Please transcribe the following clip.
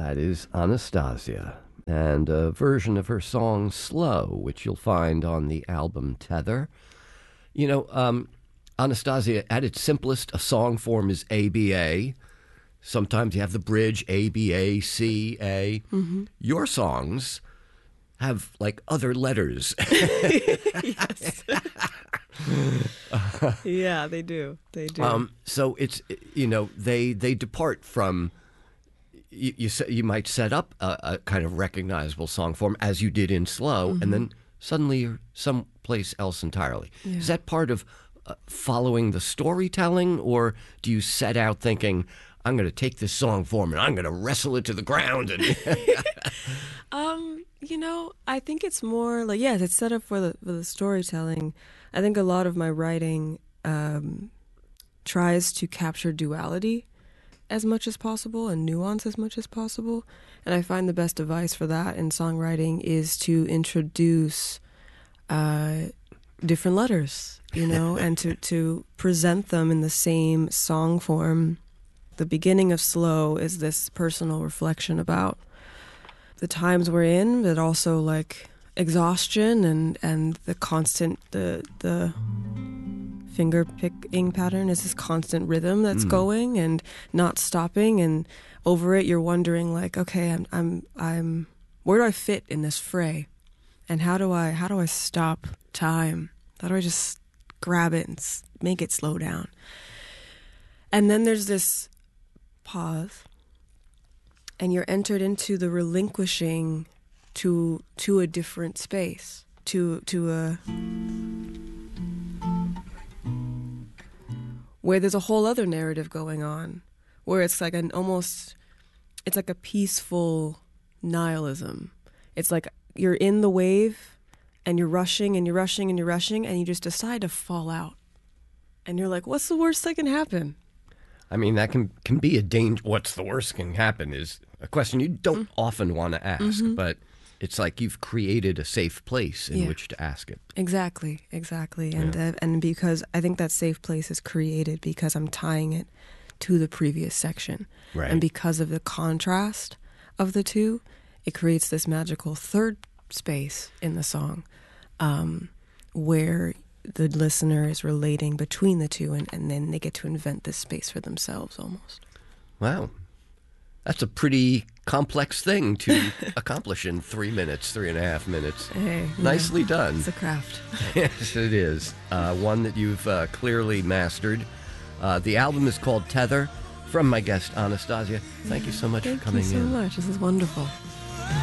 That is Anastasia, and a version of her song Slow, which you'll find on the album Tether. You know, Anastasia, at its simplest, a song form is ABA. Sometimes you have the bridge ABA, CA. Mm-hmm. Your songs have like other letters. Yes. Yeah, they do. They do. So it's, you know, they depart from. You might set up a kind of recognizable song form as you did in Slow, mm-hmm. and then suddenly you're someplace else entirely. Yeah. Is that part of following the storytelling, or do you set out thinking, I'm going to take this song form and I'm going to wrestle it to the ground? And you know, I think it's more like, yes, it's set up for the storytelling. I think a lot of my writing tries to capture duality as much as possible and nuance as much as possible. And I find the best advice for that in songwriting is to introduce different letters, you know, and to present them in the same song form. The beginning of Slow is this personal reflection about the times we're in, but also like exhaustion and the constant, the finger picking pattern is this constant rhythm that's going and not stopping, and over it you're wondering like, okay, I'm where do I fit in this fray, and how do I stop time? How do I just grab it and make it slow down? And then there's this pause, and you're entered into the relinquishing to a different space, to a where there's a whole other narrative going on, where it's like it's like a peaceful nihilism. It's like you're in the wave and you're rushing and you're rushing and you're rushing, and you just decide to fall out. And you're like, what's the worst that can happen? I mean, that can be a danger. What's the worst can happen is a question you don't often want to ask, mm-hmm. but it's like you've created a safe place in which to ask it. Exactly. And because I think that safe place is created because I'm tying it to the previous section. Right. And because of the contrast of the two, it creates this magical third space in the song where the listener is relating between the two, and then they get to invent this space for themselves almost. Wow. That's a pretty complex thing to accomplish in 3.5 minutes. Hey, nicely done. It's a craft. Yes, it is. One that you've clearly mastered. The album is called Tether. From my guest, Anastasia. Thank you so much for coming in. Thank you so much. This is wonderful.